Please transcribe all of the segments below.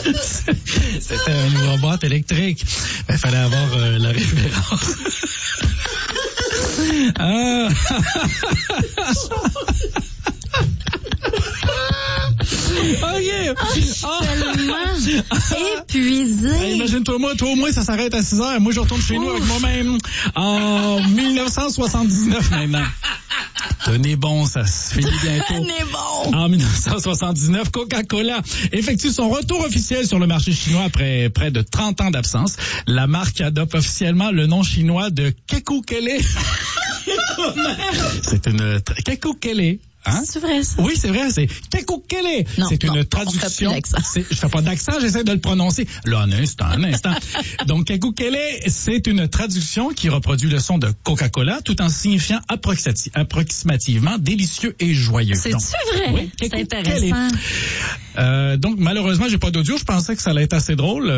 C'était une robot électrique. Il fallait avoir la référence. OK. Je suis tellement épuisée. Imagine-toi, toi au moins, ça s'arrête à 6h. Moi, je retourne chez nous avec moi-même en 1979 maintenant. Tenez bon, ça se finit bientôt. Tenez bon. En 1979, Coca-Cola effectue son retour officiel sur le marché chinois après près de 30 ans d'absence. La marque adopte officiellement le nom chinois de Kekukele. C'est une... Kekukele. Hein? C'est vrai, ça? Oui, c'est vrai, c'est Kekukele. C'est une traduction. Je fais pas d'accent, j'essaie de le prononcer. Là, un instant. Donc, Kekukele, c'est une traduction qui reproduit le son de Coca-Cola tout en signifiant approximativement délicieux et joyeux. C'est-tu vrai? Oui, c'est intéressant. Donc, malheureusement, j'ai pas d'audio. Je pensais que ça allait être assez drôle.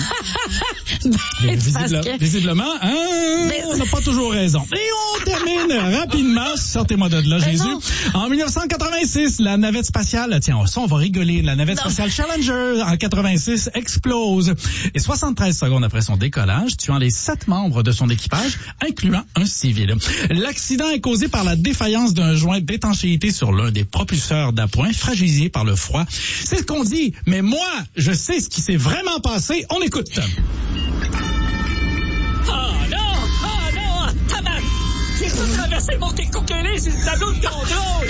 Visiblement, on n'a pas toujours raison. Et on termine rapidement. Sortez-moi de là, Jésus. Non. En 1986, la navette spatiale, tiens, ça, on va rigoler, la navette spatiale Challenger, en 86, explose. Et 73 secondes après son décollage, tuant les 7 membres de son équipage, incluant un civil. L'accident est causé par la défaillance d'un joint d'étanchéité sur l'un des propulseurs d'appoint, fragilisé par le froid. C'est ce qu'on dit, mais moi, je sais ce qui s'est vraiment passé. On écoute. Ah non, tabac! J'ai tout traversé mon Kekukele sur le tableau de contrôle!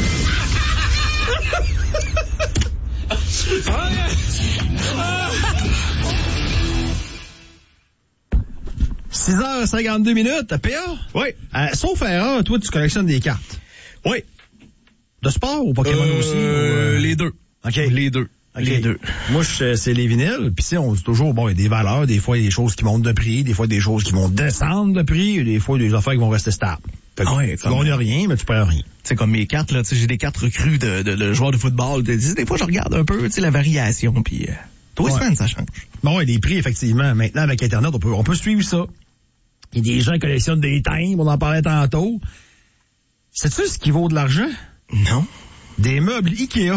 6h52, PA? Oui. Sauf erreur, toi, tu collectionnes des cartes. Oui. De sport ou Pokémon aussi? Les deux. OK. Les deux. Okay. Les deux. Moi, c'est les vinyles. Puis on dit toujours, bon, il y a des valeurs. Des fois, il y a des choses qui montent de prix. Des fois, des choses qui vont descendre de prix. Des fois, il y a des affaires qui vont rester stables. Tu gagnes rien, mais tu perds rien. C'est comme mes cartes, là. J'ai des cartes recrues de joueurs de football. Des fois, je regarde un peu, la variation. Puis, tous les semaines, ça change. Bon, il y a des prix, effectivement. Maintenant, avec Internet, on peut suivre ça. Il y a des gens qui collectionnent des timbres. On en parlait tantôt. Sais-tu ce qui vaut de l'argent? Non. Des meubles Ikea.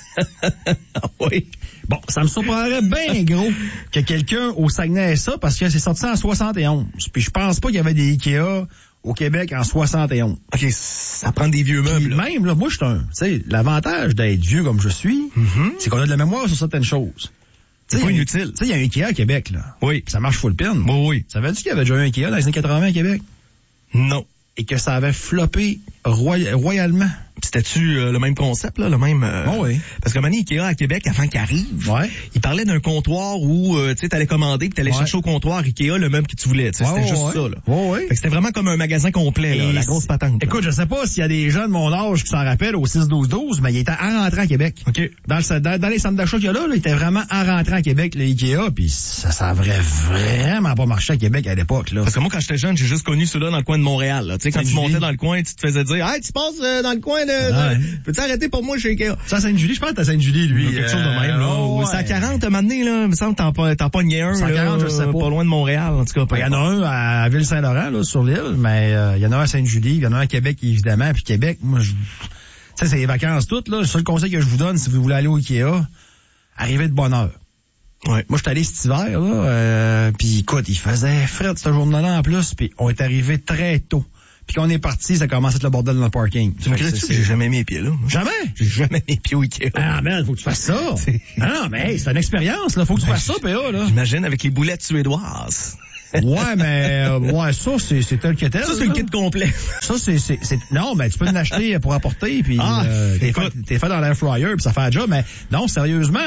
Oui. Bon, ça me surprendrait bien gros que quelqu'un au Saguenay ait ça parce que c'est sorti en 71. Puis je pense pas qu'il y avait des Ikea au Québec en 71. OK, ça prend des vieux meubles. Puis même, là, moi, je suis tu sais, l'avantage d'être vieux comme je suis, c'est qu'on a de la mémoire sur certaines choses. C'est pas inutile. Tu sais, il y a un Ikea à Québec, là. Oui. Puis ça marche full pin. Oui. Savais-tu qu'il y avait déjà un Ikea dans les années 80 à Québec? Non. Et que ça avait floppé royalement. C'était-tu le même concept, là, le même... oui. Parce que maintenant, Ikea à Québec, avant qu'il arrive, il parlait d'un comptoir où, tu sais, t'allais commander puis t'allais chercher au comptoir Ikea le meuble que tu voulais. C'était juste ça, là. Fait que c'était vraiment comme un magasin complet, là, la grosse patente. Écoute, je sais pas s'il y a des gens de mon âge qui s'en rappellent au 6-12-12, mais il était en rentrant à Québec. OK. Dans les centres d'achat qu'il y a là, il était vraiment en rentrant à Québec, le Ikea, puis ça aurait vraiment pas marché à Québec à l'époque, là. Parce que moi, quand j'étais jeune, j'ai juste connu ceux-là dans le coin de Montréal, là. Tu sais, quand tu montais dans le coin, tu te faisais dire, hey, tu passes dans le coin de... Peux-tu arrêter pour moi chez Ikea? C'est à Sainte-Julie, je pense que t'es à Sainte-Julie, lui. Quelque chose de même, là. C'est à 40, à un moment donné, là. Il me semble que t'en pognes un, 140, je sais pas. Pas loin de Montréal, en tout cas. Il y en a un à Ville-Saint-Laurent, là, sur l'île, mais il y en a un à Sainte-Julie, il y en a un à Québec, évidemment. Puis Québec, moi, tu sais, c'est les vacances toutes, là. Le seul conseil que je vous donne, si vous voulez aller au Ikea, arrivez de bonne heure. Ouais. Moi, j'étais allé cet hiver, là, puis écoute, il faisait frais cette journée-là en plus, puis on est arrivé très tôt. Puis quand on est parti, ça commence à être le bordel dans le parking. Tu me crées-tu que j'ai jamais mis les pieds là? Jamais? J'ai jamais mis les pieds au Ikea. Ah, man, faut que tu fasses ça. Non, mais c'est une expérience, là. Faut que tu fasses ça, PA, là. J'imagine avec les boulettes suédoises. Ouais, mais, ça, c'est tel que tel. Ça, c'est le kit complet. Ça, non, mais tu peux l'acheter pour apporter, puis, t'es fait dans l'air fryer, puis ça fait un job, mais non, sérieusement,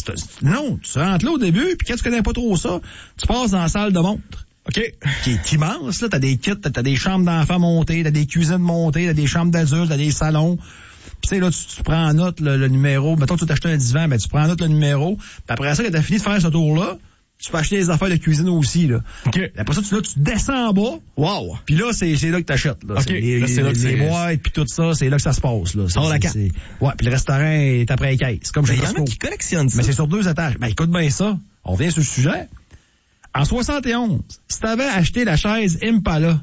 non, tu rentres là au début, puis quand tu connais pas trop ça, tu passes dans la salle de montre. OK. Qui est immense, là. T'as des kits, t'as des chambres d'enfants montées, t'as des cuisines montées, t'as des chambres d'adultes, t'as des salons. Puis tu sais, là, tu prends en note le numéro. Mettons que tu t'achètes un divan, ben tu prends en note le numéro. Puis après ça, quand t'as fini de faire ce tour-là, tu peux acheter des affaires de cuisine aussi, là. OK. Après ça, tu descends en bas. Wow. Puis là, c'est là que t'achètes, là. OK. Les boîtes, puis tout ça, c'est là que ça se passe, là. La carte. Ouais, puis le restaurant est après les caisses. Comme chez Costco. Il y en a qui collectionnent ça. Mais c'est sur 2 étages. Ben écoute bien ça. On revient sur le sujet. En 71, si t'avais acheté la chaise Impala,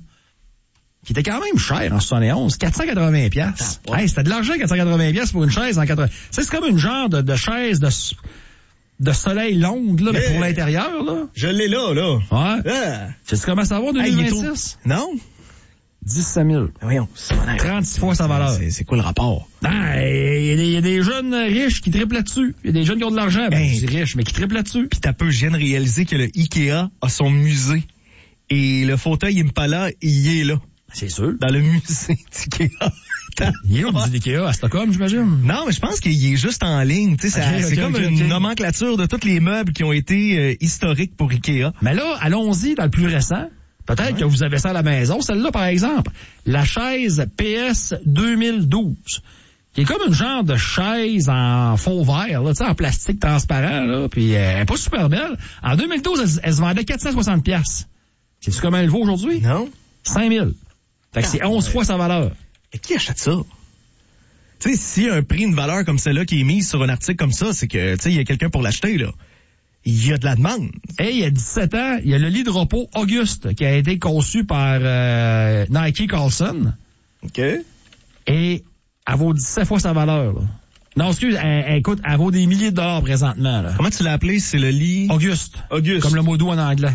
qui était quand même chère en 71, 480 piastres. Hey, c'était de l'argent 480 piastres pour une chaise en 80. C'est comme une genre de chaise de soleil longue, là, mais pour l'intérieur, là. Je l'ai là. Ouais. Ah. Sais-tu comment ça va, 2026? Non? 17 000. Voyons, 36 fois sa valeur. C'est quoi le rapport? Il y a des jeunes riches qui triplent là-dessus. Il y a des jeunes qui ont de l'argent, c'est riche, mais qui triplent là-dessus. Puis t'as peu, je viens de réaliser que le Ikea a son musée. Et le fauteuil Impala, il est là. C'est sûr. Dans le musée d'Ikea. Il est au musée d'Ikea, à Stockholm, j'imagine. Non, mais je pense qu'il est juste en ligne. Tu sais, c'est comme une nomenclature de tous les meubles qui ont été historiques pour Ikea. Mais là, allons-y dans le plus récent. Peut-être que vous avez ça à la maison. Celle-là, par exemple, la chaise PS 2012, qui est comme une genre de chaise en faux verre, là, en plastique transparent, là, puis elle est pas super belle. En 2012, elle se vendait 460 $. Sais-tu comment elle vaut aujourd'hui? Non. 5 000. Fait que c'est 11 fois sa valeur. Et qui achète ça? Tu sais, s'il y a un prix, une valeur comme celle-là qui est mise sur un article comme ça, c'est que, tu sais, il y a quelqu'un pour l'acheter, là. Il y a de la demande. Et il y a 17 ans, il y a le lit de repos Auguste qui a été conçu par Nike Carlson. OK. Et elle vaut 17 fois sa valeur. Là. Non, excuse, elle vaut des milliers de dollars présentement. Là. Comment tu l'as appelé? C'est le lit? Auguste. Comme le mot doux en anglais.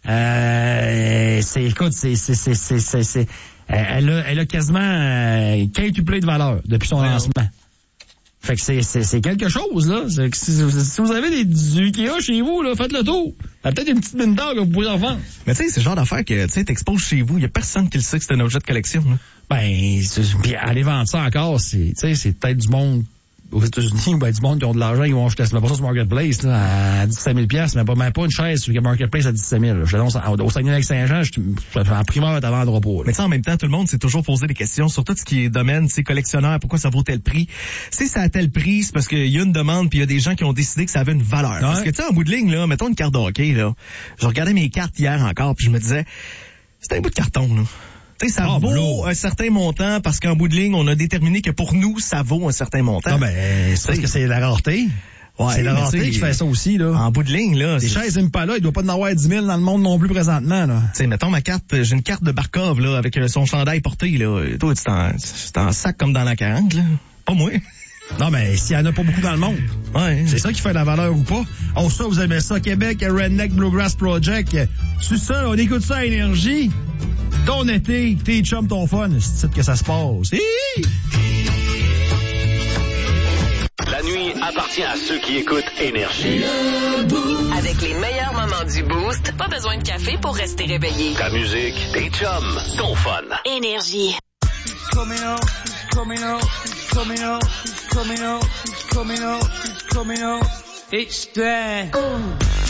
Elle a quasiment quintuplé de valeur depuis son lancement. Fait que c'est quelque chose, là. Si vous avez du Ikea chez vous, là, faites le tour. Il y a peut-être une petite mine d'or que vous pouvez en vendre. Mais tu sais, c'est le genre d'affaire que, tu sais, t'exposes chez vous. Il y a personne qui le sait que c'est un objet de collection, là. Puis aller vendre ça encore, c'est peut-être du monde aux États-Unis, du monde qui ont de l'argent, ils vont acheter ça sur Marketplace, là, à 17 000 $, mais pas une chaise sur Marketplace à 17 000. Je l'annonce au Saguenay-Lac-Saint-Jean, en primeur, t'en vendras pas. Mais tu sais, en même temps, tout le monde s'est toujours posé des questions sur tout ce qui est domaine, tu sais, collectionneur, pourquoi ça vaut tel prix. Si ça a tel prix, c'est parce qu'il y a une demande, puis il y a des gens qui ont décidé que ça avait une valeur. Ouais. Parce que tu sais, en bout de ligne, là, mettons une carte de hockey, là, je regardais mes cartes hier encore, puis je me disais, c'est un bout de carton, là. Tu sais, ça vaut un certain montant parce qu'en bout de ligne, on a déterminé que pour nous, ça vaut un certain montant. Non, c'est parce que c'est la rareté. Ouais, c'est la rareté qui fait ça aussi, là. En bout de ligne, là. Les chaises Impala, il doit pas en avoir 10 000 dans le monde non plus présentement, là. Tu sais, mettons ma carte, j'ai une carte de Barkov, là, avec son chandail porté, là. Toi, c'est en sac comme dans la 40, là. Pas moi. Non, mais s'il y en a pas beaucoup dans le monde. Ouais. C'est ça qui fait la valeur ou pas. Oh, ça, vous aimez ça, Québec, Redneck Bluegrass Project. C'est ça, on écoute ça à Énergie. Ton été, tes chums, ton fun, c'est que ça se passe. La nuit appartient à ceux qui écoutent Énergie. Avec les meilleurs moments du Boost, pas besoin de café pour rester réveillé. Ta musique, tes chums, ton fun. Énergie. It's there.